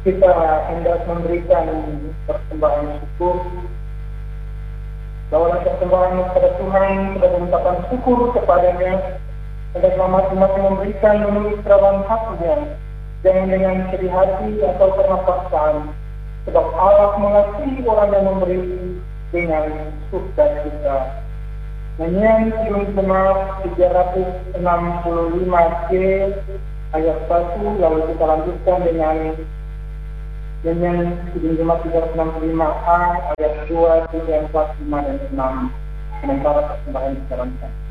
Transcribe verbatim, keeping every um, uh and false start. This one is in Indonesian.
kita hendak memberikan persembahan syukur, bawalah persembahan kepada Tuhan, kepada ucapan syukur kepadanya, hendaklah masing-masing memberikan menurut kerawan hatinya, jangan dengan sedih hati atau karena paksaan, sebab Allah mengasihi orang yang memberi dengan sukacita. Nyanyian Kidung Jemaat tiga ratus enam puluh lima C ayat satu, lalu kita lanjutkan dengan nyanyian Kidung Jemaat tiga ratus enam puluh lima A ayat dua, tiga, empat, lima, dan enam. Sementara persembahan dijalankan.